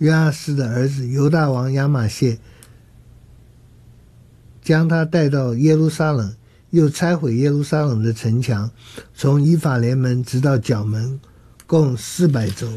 约阿斯的儿子犹大王亚玛谢将他带到耶路撒冷，又拆毁耶路撒冷的城墙，从以法莲门直到角门，共400周。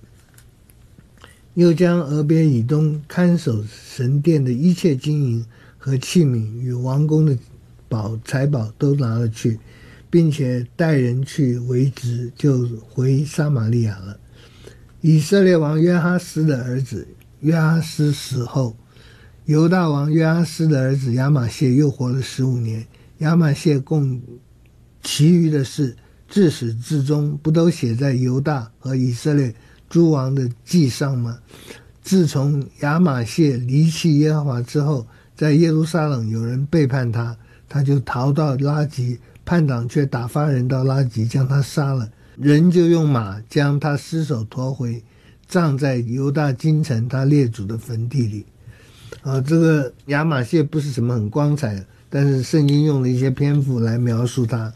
又将俄别以东看守神殿的一切金银和器皿与王宫的财宝都拿了去，并且带人去为职，就回撒玛利亚了。以色列王约哈斯的儿子约哈斯死后，犹大王约哈斯的儿子亚玛谢又活了15年。亚玛谢共其余的事，自始至终不都写在犹大和以色列诸王的记上吗？自从亚玛谢离弃耶和华之后，在耶路撒冷有人背叛他，他就逃到拉吉，叛党却打发人到拉吉将他杀了，人就用马将他尸首驮回，葬在犹大京城他列祖的坟地里。这个亚玛谢不是什么很光彩的，但是圣经用了一些篇幅来描述他。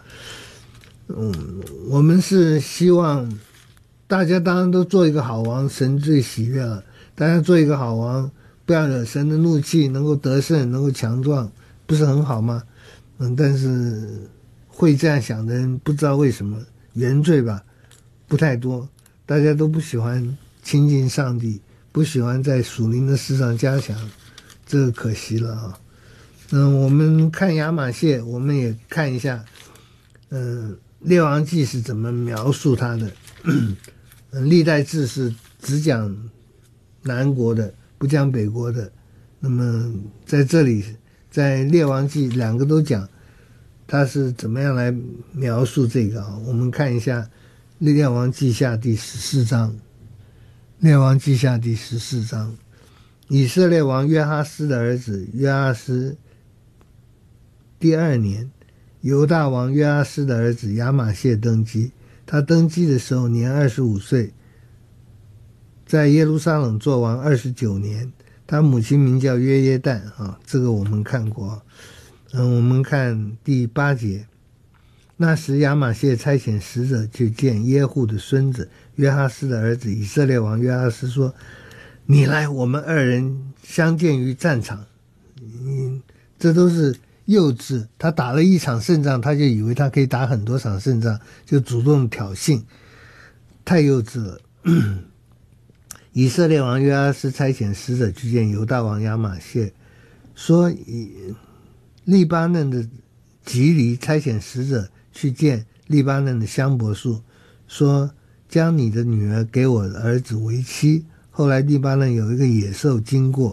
我们是希望大家当然都做一个好王，神最喜悦了。大家做一个好王，不要惹神的怒气，能够得胜，能够强壮，不是很好吗？但是会这样想的人不知道为什么，原罪吧，不太多。大家都不喜欢亲近上帝，不喜欢在属灵的事上加强，这个可惜了啊。我们看亚玛谢，我们也看一下，列王记是怎么描述他的。历代志是只讲南国的，不讲北国的。那么在这里，在列王记两个都讲他是怎么样来描述这个啊。我们看一下列王记下第14章。列王记下第14章，以色列王约哈斯的儿子约阿斯第2年，犹大王约阿斯的儿子亚玛谢登基。他登基的时候年25岁，在耶路撒冷做王29年。他母亲名叫约耶旦啊，这个我们看过。我们看第8节。那时亚玛谢差遣使者去见耶户的孙子约哈斯的儿子以色列王约哈斯，说：你来，我们2人相见于战场。这都是幼稚，他打了一场胜仗，他就以为他可以打很多场胜仗，就主动挑衅，太幼稚了。以色列王约阿斯差遣使者去见犹大王亚玛谢，说利巴嫩的吉黎差遣使者去见利巴嫩的香柏树，说将你的女儿给我的儿子为妻。后来利巴嫩有一个野兽经过，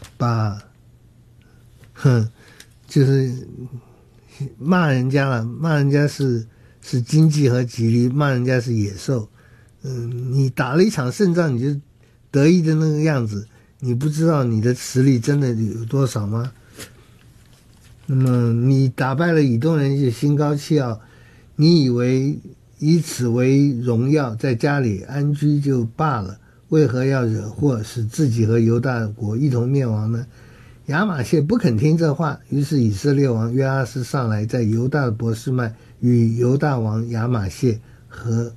就是骂人家了，骂人家是经济和吉利，骂人家是野兽。你打了一场胜仗，你就得意的那个样子，你不知道你的实力真的有多少吗？那么你打败了以东人就心高气傲，你以为以此为荣耀，在家里安居就罢了，为何要惹祸，使自己和犹大国一同灭亡呢？亚玛谢不肯听这话，于是以色列王约阿斯上来，在犹大的伯示麦与犹大王亚玛谢和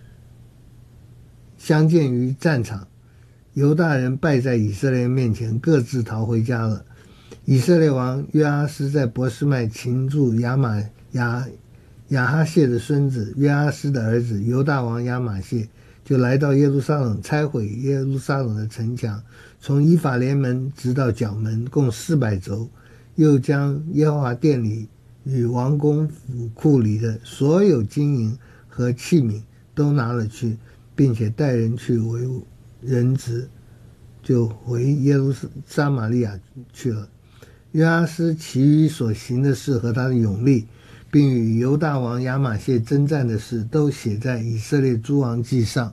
相见于战场。犹大人败在以色列面前，各自逃回家了。以色列王约阿斯在伯示麦擒住亚哈谢的孙子约阿斯的儿子犹大王亚玛谢，就来到耶路撒冷，拆毁耶路撒冷的城墙，从以法莲门直到角门，共400周。又将耶和华殿里与王宫府库里的所有金银和器皿都拿了去，并且带人去为人质，就回耶路撒玛利亚去了。约阿斯其余所行的事和他的勇力，并与犹大王亚玛谢征战的事，都写在以色列诸王记上。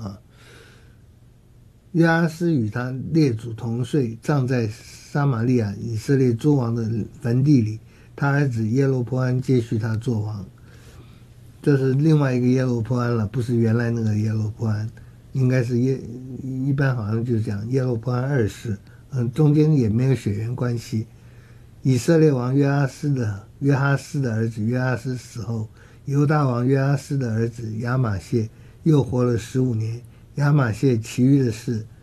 约阿斯与他列祖同睡，葬在撒玛利亚以色列诸王的坟地里。他儿子耶罗波安接续他做王。这是另外一个耶罗波安了，不是原来那个耶罗波安，应该是一般好像就讲耶罗波安2世，中间也没有血缘关系。以色列王约哈斯的儿子约阿斯死后，犹大王约阿斯的儿子亚玛谢又活了15年。亚玛谢其余的事，